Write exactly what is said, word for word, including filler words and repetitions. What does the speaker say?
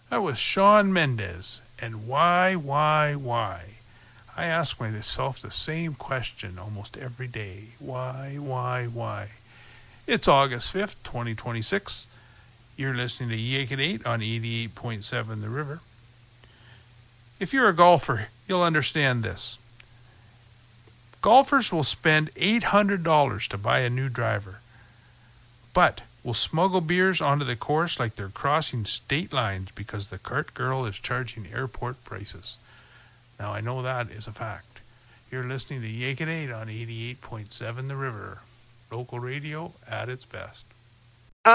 That was Shawn Mendes. And why, why, why? I ask myself the same question almost every day. Why, why, why? It's August fifth, twenty twenty-six. You're listening to Yank at eight on eighty-eight point seven The River. If you're a golfer, you'll understand this. Golfers will spend eight hundred dollars to buy a new driver, but will smuggle beers onto the course like they're crossing state lines because the cart girl is charging airport prices. Now, I know that is a fact. You're listening to Yank at eight on eighty-eight point seven The River. Local radio at its best.